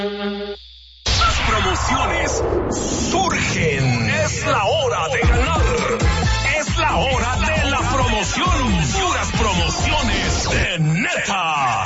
Las promociones surgen. Es la hora de ganar. Es la hora de la promoción. Puras promociones de neta.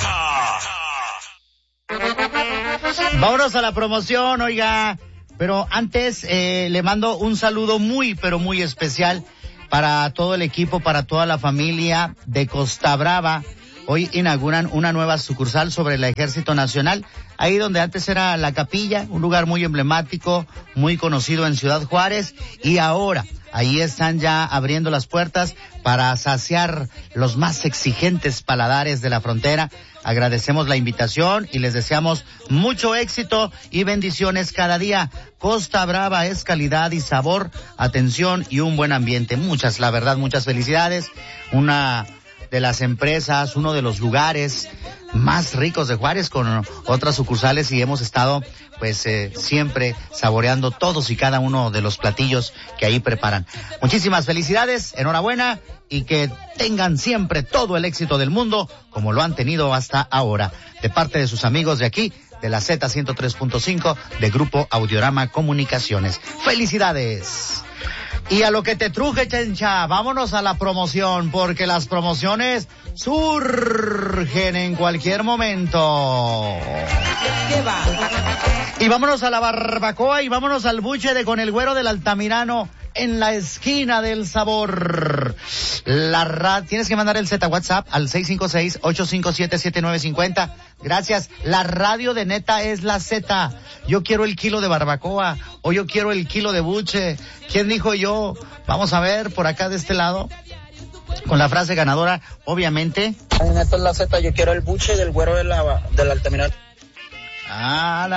Vámonos a la promoción, oiga. Pero antes le mando un saludo muy, pero muy especial para todo el equipo, para toda la familia de Costa Brava. Hoy inauguran una nueva sucursal sobre el Ejército Nacional, ahí donde antes era la Capilla, un lugar muy emblemático, muy conocido en Ciudad Juárez, y ahora ahí están ya abriendo las puertas para saciar los más exigentes paladares de la frontera. Agradecemos la invitación y les deseamos mucho éxito y bendiciones cada día. Costa Brava es calidad y sabor, atención y un buen ambiente. Muchas felicidades. Una de las empresas, uno de los lugares más ricos de Juárez, con otras sucursales, y hemos estado siempre saboreando todos y cada uno de los platillos que ahí preparan. Muchísimas felicidades, enhorabuena, y que tengan siempre todo el éxito del mundo como lo han tenido hasta ahora, de parte de sus amigos de aquí, de la Z103.5 de Grupo Audiorama Comunicaciones. ¡Felicidades! Y a lo que te truje, Chencha, vámonos a la promoción, porque las promociones surgen en cualquier momento. ¿Qué va? Y vámonos a la barbacoa y vámonos al buche de Con el Güero del Altamirano en la esquina del sabor. Tienes que mandar el Z WhatsApp al 656-857-7950. Gracias. La radio de neta es la Z. Yo quiero el kilo de barbacoa o yo quiero el kilo de buche. ¿Quién dijo yo? Vamos a ver por acá de este lado. Con la frase ganadora, obviamente. Neta es la Z. Yo quiero el buche del Güero del Altamirano. A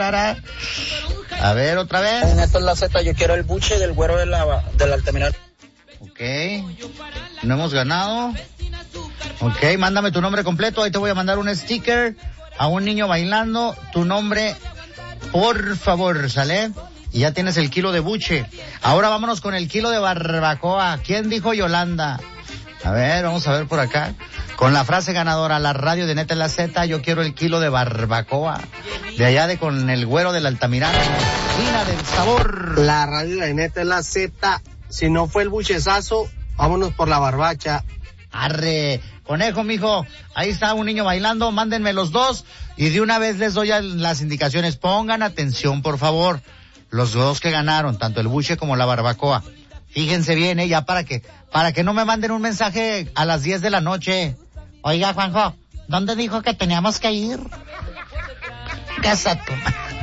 ver, otra vez. Neta es la Z. Yo quiero el buche del Güero del Altamirano. Ok. No hemos ganado. Ok, mándame tu nombre completo. Ahí te voy a mandar un sticker a un niño bailando. Tu nombre, por favor, ¿sale? Y ya tienes el kilo de buche. Ahora vámonos con el kilo de barbacoa. ¿Quién dijo Yolanda? A ver, vamos a ver por acá. Con la frase ganadora, la radio de neta en la Z, yo quiero el kilo de barbacoa. De allá de Con el Güero del Altamirano, esquina del sabor. La radio de neta es la Z. Si no fue el buchezazo, vámonos por la barbacha. Arre, conejo, mijo. Ahí está un niño bailando, mándenme los dos. Y de una vez les doy las indicaciones. Pongan atención, por favor. Los dos que ganaron, tanto el buche como la barbacoa. Fíjense bien, ya para que no me manden un mensaje a las 10 de la noche. Oiga, Juanjo, ¿dónde dijo que teníamos que ir? Cásato.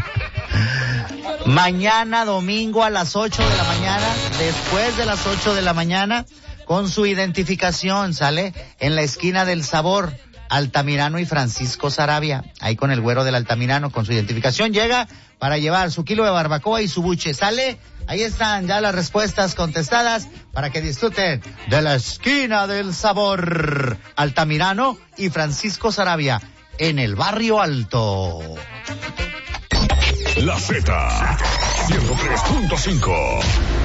Mañana domingo a las 8 de la mañana, después de las 8 de la mañana, con su identificación, ¿sale? En la esquina del sabor, Altamirano y Francisco Sarabia, ahí con el Güero del Altamirano, con su identificación, llega para llevar su kilo de barbacoa y su buche, ¿sale? Ahí están ya las respuestas contestadas para que disfruten de la esquina del sabor, Altamirano y Francisco Sarabia, en el Barrio Alto. La Z 103.5